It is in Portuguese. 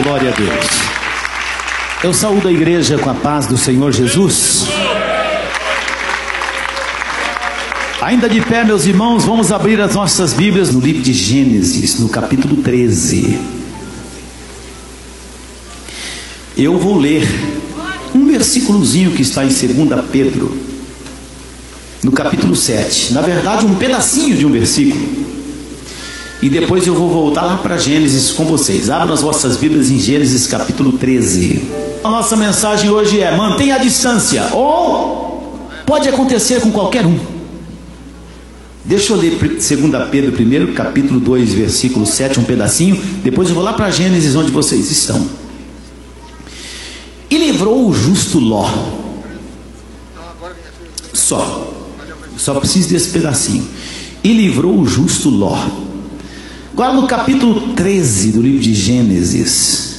Glória a Deus. Eu saúdo a igreja com a paz do Senhor Jesus. Ainda de pé, meus irmãos, vamos abrir as nossas Bíblias no livro de Gênesis, no capítulo 13. Eu vou ler um versículozinho que está em 2 Pedro, no capítulo 7. Na verdade, um pedacinho de um versículo. E depois eu vou voltar lá para Gênesis com vocês. Abram as vossas Bíblias em Gênesis capítulo 13. A nossa mensagem hoje é: mantenha a distância, ou pode acontecer com qualquer um. Deixa eu ler 2 Pedro primeiro, capítulo 2, versículo 7, um pedacinho. Depois eu vou lá para Gênesis, onde vocês estão. E livrou o justo Ló. Só preciso desse pedacinho. E livrou o justo Ló. Agora no capítulo 13 do livro de Gênesis,